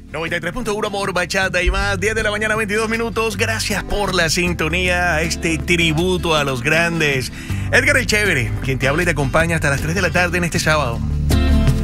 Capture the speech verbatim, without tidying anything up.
noventa y tres punto uno Amor, Bachata y más, diez de la mañana, veintidós minutos. Gracias por la sintonía a este tributo a los grandes. Edgar el Chévere, quien te habla y te acompaña hasta las tres de la tarde en este sábado.